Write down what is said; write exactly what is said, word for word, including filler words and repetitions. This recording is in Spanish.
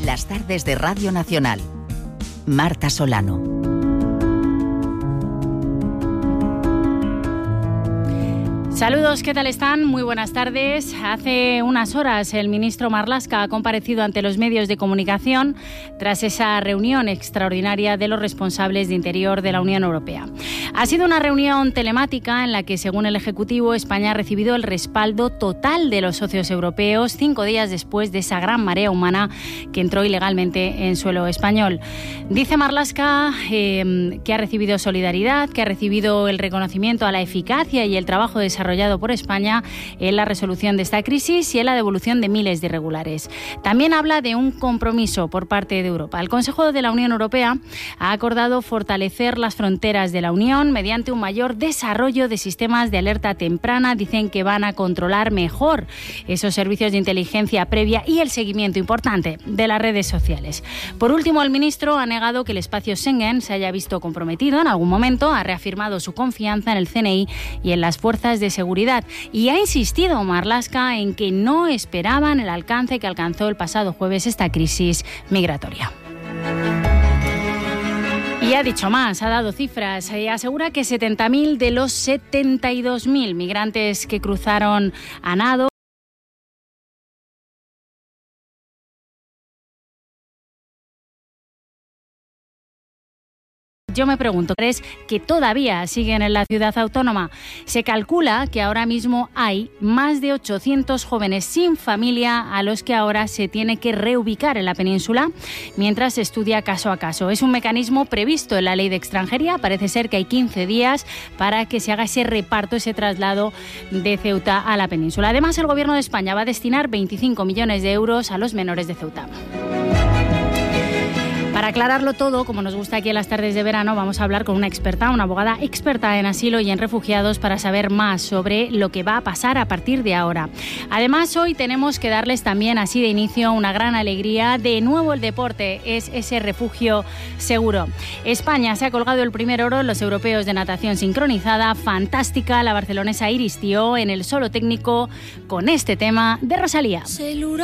las tardes de Radio Nacional. Marta Solano. Saludos, ¿qué tal están? Muy buenas tardes. Hace unas horas el ministro Marlaska ha comparecido ante los medios de comunicación tras esa reunión extraordinaria de los responsables de Interior de la Unión Europea. Ha sido una reunión telemática en la que, según el Ejecutivo, España ha recibido el respaldo total de los socios europeos cinco días después de esa gran marea humana que entró ilegalmente en suelo español. Dice Marlaska eh, que ha recibido solidaridad, que ha recibido el reconocimiento a la eficacia y el trabajo desarrollado por España en la resolución de esta crisis y en la devolución de miles de irregulares. También habla de un compromiso por parte de Europa. El Consejo de la Unión Europea ha acordado fortalecer las fronteras de la Unión mediante un mayor desarrollo de sistemas de alerta temprana. Dicen que van a controlar mejor esos servicios de inteligencia previa y el seguimiento importante de las redes sociales. Por último, el ministro ha negado que el espacio Schengen se haya visto comprometido en algún momento. Ha reafirmado su confianza en el C N I y en las fuerzas de seguridad y ha insistido Marlaska en que no esperaban el alcance que alcanzó el pasado jueves esta crisis migratoria. Y ha dicho más, ha dado cifras, y asegura que setenta mil de los setenta y dos mil migrantes que cruzaron a nado Yo me pregunto, ¿crees que todavía siguen en la ciudad autónoma? Se calcula que ahora mismo hay más de ochocientos jóvenes sin familia a los que ahora se tiene que reubicar en la península mientras se estudia caso a caso. Es un mecanismo previsto en la Ley de Extranjería. Parece ser que hay quince días para que se haga ese reparto, ese traslado de Ceuta a la península. Además, el Gobierno de España va a destinar veinticinco millones de euros a los menores de Ceuta. Para aclararlo todo, como nos gusta aquí en las tardes de verano, vamos a hablar con una experta, una abogada experta en asilo y en refugiados para saber más sobre lo que va a pasar a partir de ahora. Además, hoy tenemos que darles también así de inicio una gran alegría. De nuevo el deporte es ese refugio seguro. España se ha colgado el primer oro en los europeos de natación sincronizada. Fantástica la barcelonesa Iris Tió en el solo técnico con este tema de Rosalía.